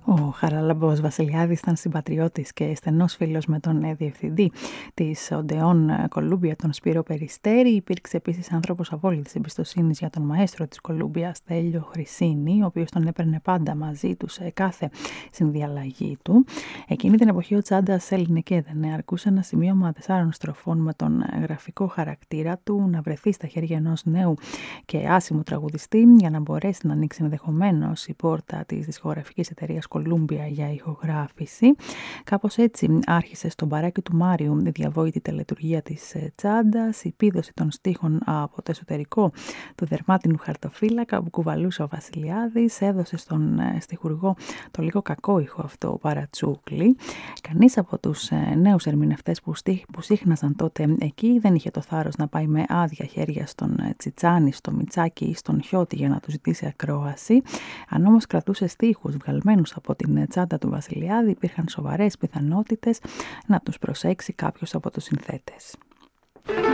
Ο Χαράλαμπος Βασιλιάδης ήταν συμπατριώτης και στενός φίλος με τον διευθυντή της Οντεόν Κολούμπια, τον Σπύρο Περιστέρη. Υπήρξε επίσης άνθρωπος απόλυτης εμπιστοσύνης για τον μαέστρο της Κολούμπια, Στέλιο Χρυσίνη, ο οποίος τον έπαιρνε πάντα μαζί του σε κάθε συνδιαλλαγή του. Εκείνη την εποχή ο Τσάντας έλυνε και έδαινε. Αρκούσε ένα σημείωμα 4 στροφών με τον γραφικό χαρακτήρα του να βρεθεί στα χέρια ενός νέου και άσημου τραγουδιστή για να μπορέσει να ανοίξει ενδεχομένως η πόρτα της δισκογραφικής εταιρείας Κολούμπια για ηχογράφηση. Κάπως έτσι άρχισε στο μπαράκι του Μάριου η διαβόητη τελετουργία της Τσάντας, η επίδοση των στίχων από το εσωτερικό του δερμάτινου χαρτοφύλακα που κουβαλούσε ο Βασιλιάδης, έδωσε στον στιχουργό το λίγο κακό ήχο αυτό παρατσούκλι. Κανείς από τους νέους ερμηνευτές που σύχναζαν τότε εκεί δεν είχε το θάρρος να πάει με άδεια χέρια στον Τσιτσάνη, στο Μιτσάκι ή στον Χιώτη για να του ζητήσει ακρόαση. Αν όμως κρατούσε στίχους βγαλμένους από την τσάντα του Βασιλιάδη, υπήρχαν σοβαρές πιθανότητες να τους προσέξει κάποιος από τους συνθέτες.